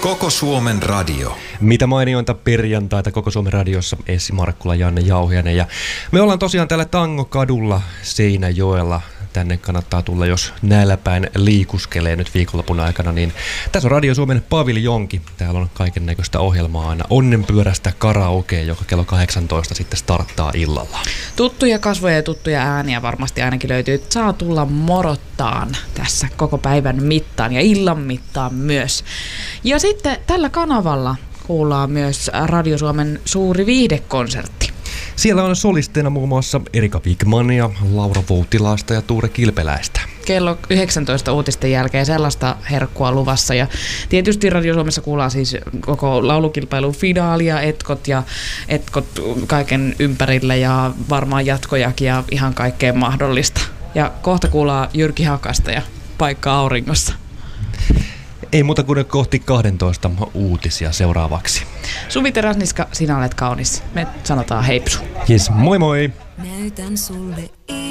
Koko Suomen radio. Mitä mainiointa perjantaita Koko Suomen radiossa, Essi Markkula, Janne Jauhiainen. Ja me ollaan tosiaan täällä Tangokadulla Seinäjoella. Tänne kannattaa tulla, jos näillä päin liikuskelee nyt viikonlopun aikana. Niin tässä on Radio Suomen paviljonki. Täällä on kaiken näköistä ohjelmaa aina. Onnenpyörästä karaokea, joka kello 18 sitten starttaa illalla. Tuttuja kasvoja ja tuttuja ääniä varmasti ainakin löytyy. Saa tulla morottaan tässä koko päivän mittaan ja illan mittaan myös. Ja sitten tällä kanavalla kuullaan myös Radio Suomen suuri viihdekonsertti. Siellä on solisteina muun muassa Erika Wigmania, Laura Voutilaista ja Tuure Kilpeläistä. Kello 19 uutisten jälkeen sellaista herkkua luvassa. Ja tietysti Radio Suomessa kuullaan siis koko laulukilpailun finaalia, etkot kaiken ympärille ja varmaan jatkojakin ja ihan kaikkea mahdollista. Ja kohta kuullaan Jyrki Hakasta ja Paikka auringossa. Ei muuta kuin kohti 12 uutisia seuraavaksi. Suvi Teräsniska, sinä olet kaunis. Me sanotaan heipsu. Jes, moi moi! Näytän sulle